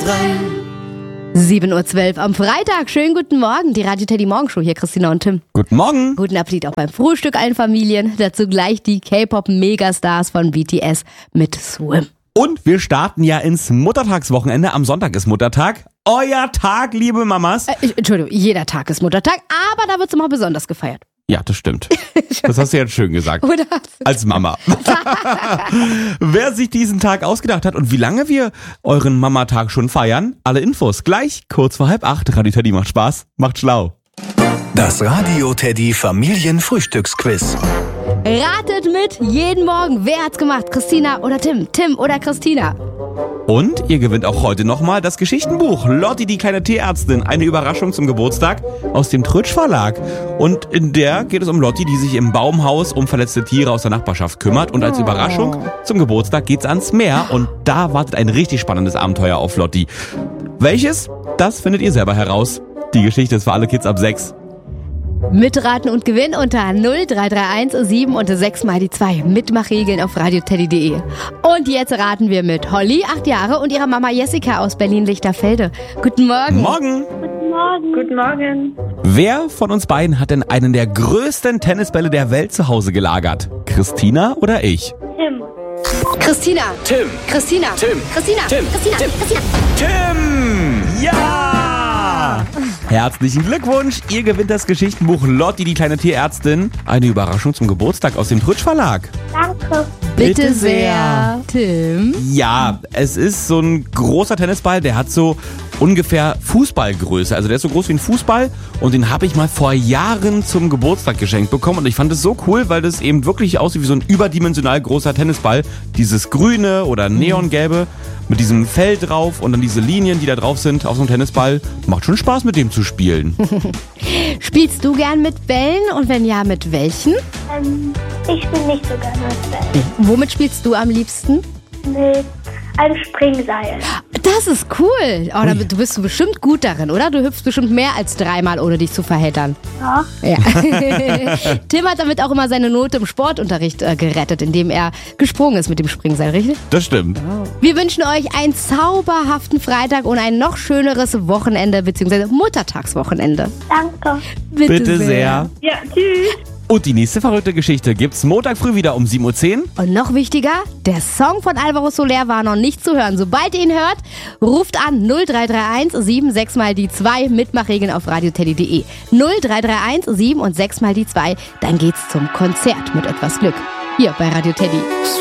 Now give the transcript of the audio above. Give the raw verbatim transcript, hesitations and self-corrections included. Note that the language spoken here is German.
sieben Uhr zwölf am Freitag. Schönen guten Morgen. Die Radio Teddy Morgenshow hier, Christina und Tim. Guten Morgen. Guten Appetit auch beim Frühstück allen Familien. Dazu gleich die K-Pop-Megastars von B T S mit Swim. Und wir starten ja ins Muttertagswochenende. Am Sonntag ist Muttertag. Euer Tag, liebe Mamas. Äh, Entschuldigung, jeder Tag ist Muttertag, aber da wird's immer besonders gefeiert. Ja, das stimmt. Das hast du jetzt schön gesagt. Oder? Als Mama. Wer sich diesen Tag ausgedacht hat und wie lange wir euren Mamatag schon feiern, alle Infos gleich kurz vor halb acht. Radio Teddy macht Spaß, macht schlau. Das Radio Teddy Familienfrühstücksquiz. Ratet mit jeden Morgen. Wer hat's gemacht? Christina oder Tim? Tim oder Christina? Und ihr gewinnt auch heute nochmal das Geschichtenbuch Lotti, die kleine Tierärztin. Eine Überraschung zum Geburtstag aus dem Trötsch Verlag. Und in der geht es um Lotti, die sich im Baumhaus um verletzte Tiere aus der Nachbarschaft kümmert. Und als Überraschung zum Geburtstag geht's ans Meer. Und da wartet ein richtig spannendes Abenteuer auf Lotti. Welches? Das findet ihr selber heraus. Die Geschichte ist für alle Kids ab sechs. Mitraten und gewinnen unter null drei drei eins sieben und sechs mal die zwei. Mitmachregeln auf radioteddy punkt de. Und jetzt raten wir mit Holly, acht Jahre, und ihrer Mama Jessica aus Berlin-Lichterfelde. Guten Morgen. Morgen. Guten Morgen. Guten Morgen. Wer von uns beiden hat denn einen der größten Tennisbälle der Welt zu Hause gelagert? Christina oder ich? Tim. Christina. Tim. Christina. Tim. Christina. Tim. Christina. Tim. Christina. Tim! Ja! Herzlichen Glückwunsch! Ihr gewinnt das Geschichtenbuch Lotti, die kleine Tierärztin. Eine Überraschung zum Geburtstag aus dem Trötsch Verlag. Danke. Bitte, Bitte sehr. Tim. Ja, es ist so ein großer Tennisball, der hat so ungefähr Fußballgröße. Also der ist so groß wie ein Fußball und den habe ich mal vor Jahren zum Geburtstag geschenkt bekommen. Und ich fand es so cool, weil das eben wirklich aussieht wie so ein überdimensional großer Tennisball. Dieses grüne oder neongelbe mit diesem Fell drauf und dann diese Linien, die da drauf sind auf so einem Tennisball. Macht schon Spaß, mit dem zu spielen. Spielst du gern mit Bällen und wenn ja, mit welchen? Ähm, ich bin nicht so gerne mit Bällen. Womit spielst du am liebsten? Mit einem Springseil. Das ist cool. Oh, da, du bist du bestimmt gut darin, oder? Du hüpfst bestimmt mehr als dreimal, ohne dich zu verheddern. Ja. Ja. Tim hat damit auch immer seine Note im Sportunterricht äh, gerettet, indem er gesprungen ist mit dem Springseil, richtig? Das stimmt. Wir wünschen euch einen zauberhaften Freitag und ein noch schöneres Wochenende, beziehungsweise Muttertagswochenende. Danke. Bitte, Bitte sehr. Ja, tschüss. Und die nächste verrückte Geschichte gibt's Montag früh wieder um sieben Uhr zehn. Und noch wichtiger, der Song von Alvaro Soler war noch nicht zu hören. Sobald ihr ihn hört, ruft an null drei drei eins sieben sechs mal die zwei. Mitmachregeln auf radioteddy punkt de. null drei drei eins sieben und sechs mal die zwei. Dann geht's zum Konzert mit etwas Glück. Hier bei Radio Teddy.